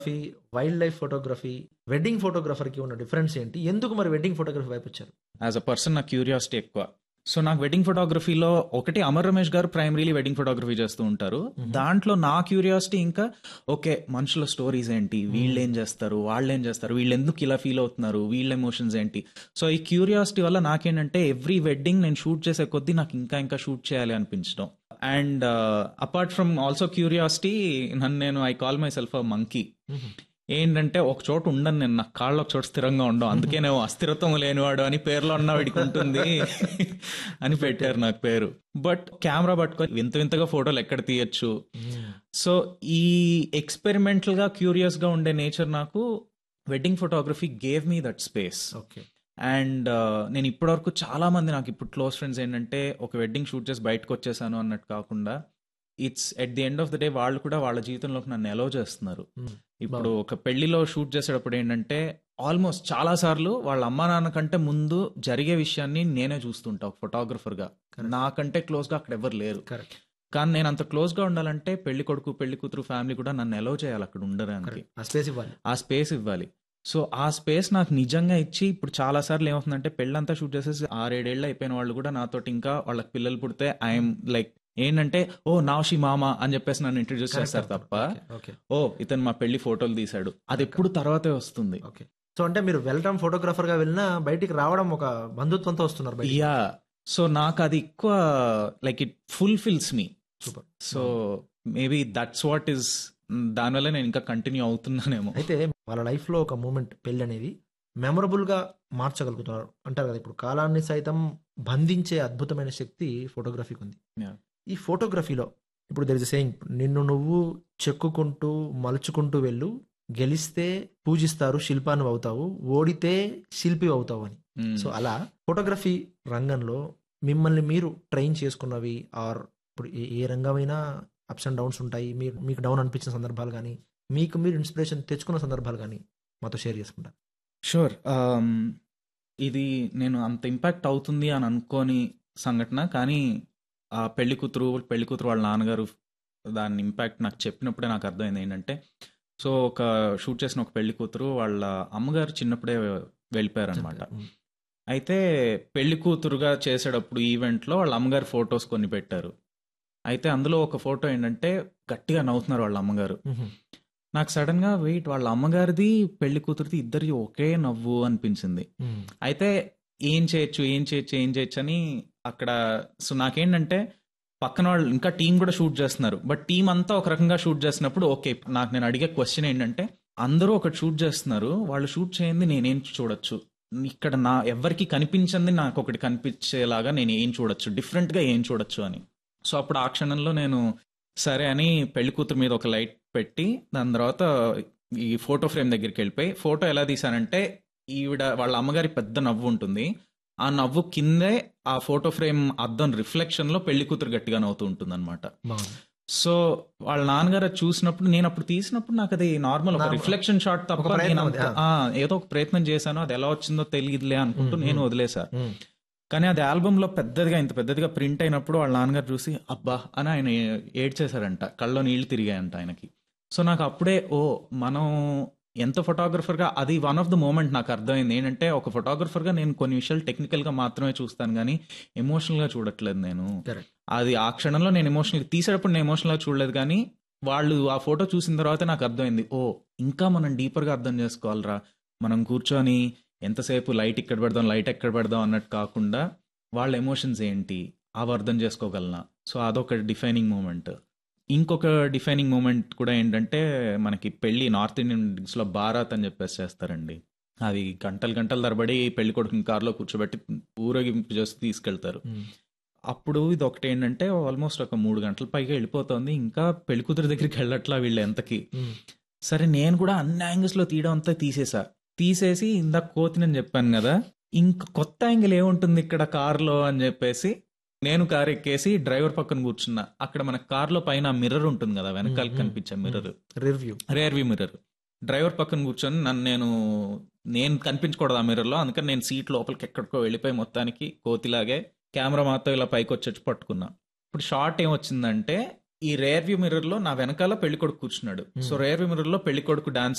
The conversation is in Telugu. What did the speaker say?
Fee wild life photography, wedding ఫోటోగ్రఫర్‌కి ఉన్న డిఫరెన్స్ ఏంటి? ఎందుకు మరి wedding photography వైపొచ్చారు? As a person నాకు క్యూరియాసిటీ ఎక్కువ. సో నాకు వెడ్డింగ్ ఫోటోగ్రఫీలో ఒకటి అమర్ రమేష్ గారు ప్రైమరీలీ వెడ్డింగ్ ఫోటోగ్రఫీ చేస్తూ ఉంటారు. దాంట్లో నా క్యూరియాసిటీ ఇంకా ఓకే, మనుషుల స్టోరీస్ ఏంటి, వీళ్ళు ఏం చేస్తారు, వాళ్ళు ఏం చేస్తారు, వీళ్ళు ఎందుకు ఇలా ఫీల్ అవుతున్నారు, వీళ్ళ ఎమోషన్స్ ఏంటి. సో ఈ క్యూరియాసిటీ వల్ల నాకేంటంటే ఎవ్రీ వెడ్డింగ్ నేను షూట్ చేసే కొద్దీ నాకు ఇంకా షూట్ చేయాలి అనిపించడం. And apart from also curiosity, నేను I call my self a monkey. ఏంటంటే ఒక చోట ఉండను నేను, నాకు కాళ్ళు ఒక చోట స్థిరంగా ఉండవు, అందుకే నేను అస్థిరత్వం లేనివాడు అని పేరులో ఉన్న వాడికి ఉంటుంది అని పెట్టారు నాకు పేరు. బట్ కెమెరా పట్టుకొని వింత వింతగా ఫోటోలు ఎక్కడ తీయచ్చు. సో ఈ ఎక్స్పెరిమెంటల్ గా క్యూరియస్ గా ఉండే నేచర్ నాకు wedding photography gave me that space. And నేను ఇప్పటివరకు చాలా మంది నాకు ఇప్పుడు క్లోజ్ ఫ్రెండ్స్ ఏంటంటే ఒక వెడ్డింగ్ షూట్ చేసి బయటకు వచ్చేసాను అన్నట్టు కాకుండా it's at the end of the day వాళ్ళు కూడా వాళ్ళ జీవితంలోకి నన్ను ఎలో చేస్తున్నారు. ఇప్పుడు ఒక పెళ్లిలో షూట్ చేసేటప్పుడు ఏంటంటే ఆల్మోస్ట్ చాలా సార్లు వాళ్ళ అమ్మా నాన్న కంటే ముందు జరిగే విషయాన్ని నేనే చూస్తుంటా ఒక ఫోటోగ్రఫర్ గా. నాకంటే క్లోజ్ గా అక్కడ ఎవరు లేరు. కానీ నేను అంత క్లోజ్ గా ఉండాలంటే పెళ్లి కొడుకు పెళ్లి కూతురు ఫ్యామిలీ కూడా నన్ను ఎలో చేయాలి అక్కడ ఉండడానికి, ఆ స్పేస్ ఇవ్వాలి. సో ఆ స్పేస్ నాకు నిజంగా ఇచ్చి ఇప్పుడు చాలా సార్లు ఏమవుతుందంటే పెళ్ళంతా షూట్ చేసేసి 6-7 ఏళ్ళు అయిపోయిన వాళ్ళు కూడా నాతోటి ఇంకా వాళ్ళకి పిల్లలు పుడితే ఐఎమ్ లైక్ ఏంటంటే ఓ నాషి మామ అని చెప్పేసి నన్ను ఇంట్రడ్యూస్ చేస్తారు తప్ప ఓ ఇతను మా పెళ్లి ఫోటోలు తీశాడు అది ఎప్పుడు తర్వాతే వస్తుంది. సో అంటే మీరు వెళ్ళడం ఫోటోగ్రాఫర్ గా వెళ్ళినా బయటికి రావడం ఒక బంధుత్వంతో వస్తున్నారు. యా, సో నాకు అది ఎక్కువ like it fulfils me. Super. So maybe that's what is, దానివల్ల నేను ఇంకా కంటిన్యూ అవుతున్నానేమో. అయితే వాళ్ళ లైఫ్ లో ఒక మూమెంట్ పెళ్లి అనేది మెమరబుల్ గా మార్చగలుగుతున్నారు అంటారు కదా. ఇప్పుడు కాలాన్ని సైతం బంధించే అద్భుతమైన శక్తి ఫోటోగ్రఫీకి ఉంది. ఈ ఫోటోగ్రఫీలో ఇప్పుడు దెర్ ఇస్ ఎ సేయింగ్, నిన్ను నువ్వు చెక్కుకుంటూ మలుచుకుంటూ వెళ్ళు, గెలిస్తే పూజిస్తారు శిల్పాన్ని అవుతావు, ఓడితే శిల్పి అవుతావు అని. సో అలా ఫోటోగ్రఫీ రంగంలో మిమ్మల్ని మీరు ట్రైన్ చేసుకున్నవి ఆర్ ఇప్పుడు ఏ రంగమైనా అప్స్ అండ్ డౌన్స్ ఉంటాయి, మీకు డౌన్ అనిపించిన సందర్భాలు కానీ మీకు మీరు ఇన్స్పిరేషన్ తెచ్చుకున్న సందర్భాలు కానీ మాతో షేర్ చేసుకుంటారు. షూర్. ఇది నేను అంత ఇంపాక్ట్ అవుతుంది అని అనుకోని సంఘటన, కానీ ఆ పెళ్లి కూతురు వాళ్ళ నాన్నగారు దాని ఇంపాక్ట్ నాకు చెప్పినప్పుడే నాకు అర్థమైంది ఏంటంటే, సో ఒక షూట్ చేసిన ఒక పెళ్లి కూతురు వాళ్ళ అమ్మగారు చిన్నప్పుడే వెళ్ళిపోయారు అనమాట. అయితే పెళ్లి కూతురుగా చేసేటప్పుడు ఈవెంట్లో వాళ్ళ అమ్మగారు ఫొటోస్ కొన్ని పెట్టారు. అయితే అందులో ఒక ఫోటో ఏంటంటే గట్టిగా నవ్వుతున్నారు వాళ్ళ అమ్మగారు. నాకు సడన్ గా వెయిట్, వాళ్ళ అమ్మగారిది పెళ్లి కూతురిది ఇద్దరిది ఒకే నవ్వు అనిపించింది. అయితే ఏం చేయొచ్చు అని అక్కడ. సో నాకేంటంటే పక్కన వాళ్ళు ఇంకా టీం కూడా షూట్ చేస్తున్నారు, బట్ టీం అంతా ఒక రకంగా షూట్ చేస్తున్నప్పుడు ఓకే, నేను అడిగే క్వశ్చన్ ఏంటంటే అందరూ ఒకటి షూట్ చేస్తున్నారు, వాళ్ళు షూట్ చేయండి నేనేం చూడొచ్చు, ఇక్కడ నా ఎవరికి కనిపించింది నాకు ఒకటి కనిపించేలాగా నేను ఏం చూడొచ్చు, డిఫరెంట్ గా ఏం చూడొచ్చు అని. సో అప్పుడు ఆ క్షణంలో నేను సరే అని పెళ్లి కూతురు మీద ఒక లైట్ పెట్టి దాని తర్వాత ఈ ఫోటో ఫ్రేమ్ దగ్గరికి వెళ్ళిపోయి ఫోటో ఎలా తీసానంటే, ఈవిడ వాళ్ళ అమ్మగారి పెద్ద నవ్వు ఉంటుంది, ఆ నవ్వు కిందే ఆ ఫోటో ఫ్రేమ్ అద్దం రిఫ్లెక్షన్ లో పెళ్లి కూతురు గట్టిగా నవ్వుతూ ఉంటుంది అనమాట. సో వాళ్ళ నాన్నగారు చూసినప్పుడు, నేను అప్పుడు తీసినప్పుడు నాకు అది నార్మల్ ఒక రిఫ్లెక్షన్ షాట్ తప్ప నేను ఏదో ఒక ప్రయత్నం చేశాను, అది ఎలా వచ్చిందో తెలియదులే అనుకుంటూ నేను వదిలేశాను. కానీ అది ఆల్బమ్ లో ఇంత పెద్దదిగా ప్రింట్ అయినప్పుడు వాళ్ళ నాన్నగారు చూసి అబ్బా అని ఆయన ఏడ్చేశారంట, కళ్ళలో నీళ్లు తిరిగాయంట ఆయనకి. సో నాకు అప్పుడే మనం ఎంత ఫోటోగ్రఫర్ గా, అది వన్ ఆఫ్ ద మూమెంట్ నాకు అర్థమైంది ఏంటంటే, ఒక ఫోటోగ్రఫర్ గా నేను కొన్ని విషయాలు టెక్నికల్ గా మాత్రమే చూస్తాను కానీ ఎమోషనల్ గా చూడట్లేదు నేను. అది ఆ క్షణంలో నేను ఎమోషనల్ తీసేటప్పుడు నేను ఎమోషనల్ గా చూడలేదు, కానీ వాళ్ళు ఆ ఫోటో చూసిన తర్వాత నాకు అర్థమైంది, ఇంకా మనం డీపర్ గా అర్థం చేసుకోవాలరా, మనం కూర్చొని ఎంతసేపు లైట్ ఇక్కడ పెడదాం అన్నట్టు కాకుండా వాళ్ళ ఎమోషన్స్ ఏంటి అవి అర్థం చేసుకోగలనా. సో అదొక డిఫైనింగ్ మూమెంట్. ఇంకొక డిఫైనింగ్ మూమెంట్ కూడా ఏంటంటే, మనకి పెళ్లి నార్త్ ఇండియన్ లో బారాత్ అని చెప్పేసి చేస్తారండి. అది గంటల తరబడి పెళ్లి కొడుకుని కారులో కూర్చోబెట్టి ఊరేగింపు చేసి తీసుకెళ్తారు. అప్పుడు ఇది ఒకటి ఏంటంటే ఆల్మోస్ట్ ఒక 3 గంటల పైగా వెళ్ళిపోతుంది, ఇంకా పెళ్లి కూతురు దగ్గరికి వెళ్ళట్లా వీళ్ళు ఎంతకి. సరే నేను కూడా అన్ని యాంగిల్స్ లో తీయడం అంతా తీసేసి ఇందాక కోతినని చెప్పాను కదా, ఇంక కొత్త యాంగిల్ ఏముంటుంది ఇక్కడ కార్లో అని చెప్పేసి నేను కార్ ఎక్కేసి డ్రైవర్ పక్కన కూర్చున్నా. అక్కడ మన కార్లో పైన మిర్రర్ ఉంటుంది కదా, వెనకాల కనిపించే mirror, rear view mirror. Driver పక్కన కూర్చొని నేను కనిపించకూడదు ఆ మిర్రర్ లో, అందుకని నేను సీట్ లోపలికి ఎక్కడికో వెళ్ళిపోయి మొత్తానికి కోతిలాగే కెమెరా మాత్రం ఇలా పైకి వచ్చి పట్టుకున్నా. ఇప్పుడు షార్ట్ ఏమొచ్చిందంటే ఈ రేర్ వ్యూ మిర్రర్ లో నా వెనకాల పెళ్లి కొడుకు కూర్చున్నాడు. సో రేర్ వ్యూ మిర్రర్ లో పెళ్లి కొడుకు డాన్స్